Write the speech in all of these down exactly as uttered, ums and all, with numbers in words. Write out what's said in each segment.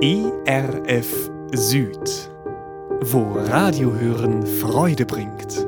E R F Süd, wo Radiohören Freude bringt.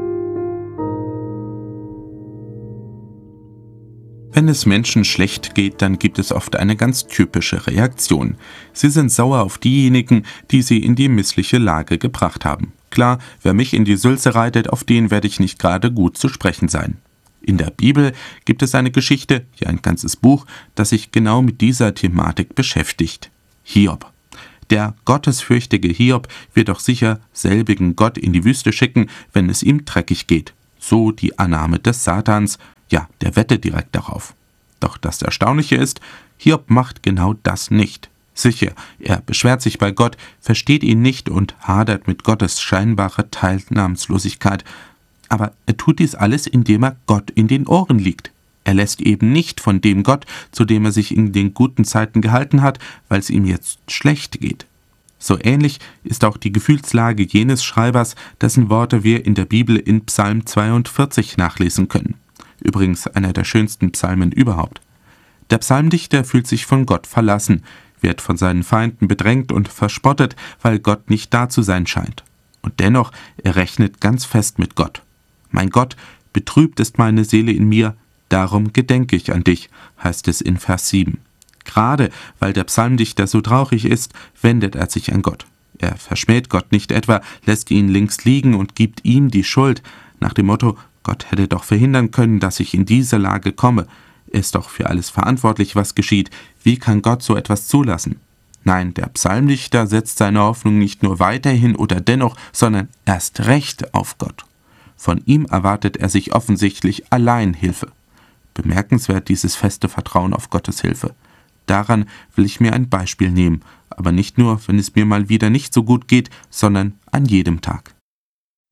Wenn es Menschen schlecht geht, dann gibt es oft eine ganz typische Reaktion. Sie sind sauer auf diejenigen, die sie in die missliche Lage gebracht haben. Klar, wer mich in die Sülze reitet, auf den werde ich nicht gerade gut zu sprechen sein. In der Bibel gibt es eine Geschichte, ja ein ganzes Buch, das sich genau mit dieser Thematik beschäftigt. Hiob. Der gottesfürchtige Hiob wird doch sicher selbigen Gott in die Wüste schicken, wenn es ihm dreckig geht. So die Annahme des Satans. Ja, der wettet direkt darauf. Doch das Erstaunliche ist, Hiob macht genau das nicht. Sicher, er beschwert sich bei Gott, versteht ihn nicht und hadert mit Gottes scheinbarer Teilnahmslosigkeit. Aber er tut dies alles, indem er Gott in den Ohren liegt. Er lässt eben nicht von dem Gott, zu dem er sich in den guten Zeiten gehalten hat, weil es ihm jetzt schlecht geht. So ähnlich ist auch die Gefühlslage jenes Schreibers, dessen Worte wir in der Bibel in Psalm zweiundvierzig nachlesen können. Übrigens einer der schönsten Psalmen überhaupt. Der Psalmdichter fühlt sich von Gott verlassen, wird von seinen Feinden bedrängt und verspottet, weil Gott nicht da zu sein scheint. Und dennoch, er rechnet ganz fest mit Gott. Mein Gott, betrübt ist meine Seele in mir, darum gedenke ich an dich, heißt es in Vers sieben. Gerade weil der Psalmdichter so traurig ist, wendet er sich an Gott. Er verschmäht Gott nicht etwa, lässt ihn links liegen und gibt ihm die Schuld, nach dem Motto, Gott hätte doch verhindern können, dass ich in diese Lage komme. Er ist doch für alles verantwortlich, was geschieht. Wie kann Gott so etwas zulassen? Nein, der Psalmdichter setzt seine Hoffnung nicht nur weiterhin oder dennoch, sondern erst recht auf Gott. Von ihm erwartet er sich offensichtlich allein Hilfe. Bemerkenswert dieses feste Vertrauen auf Gottes Hilfe. Daran will ich mir ein Beispiel nehmen, aber nicht nur, wenn es mir mal wieder nicht so gut geht, sondern an jedem Tag.